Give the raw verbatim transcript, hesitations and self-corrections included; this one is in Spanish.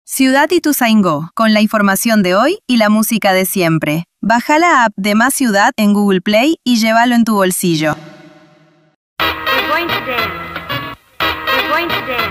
Ciudad Ituzaingó, con la información de hoy y la música de siempre. Baja la app de Más Ciudad en Google Play y llévalo en tu bolsillo. We're going to dance. We're going to dance.